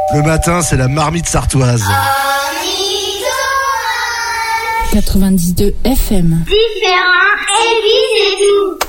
Le matin, c'est la marmite sartoise. 92 FM. Différent et puis c'est tout.